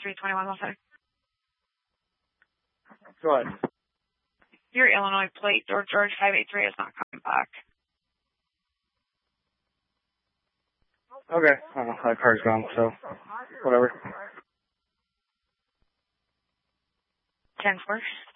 321 will say. Go ahead. Your Illinois plate, George 583, is not coming back. Okay. I don't know. That car's gone, so whatever. 10-4.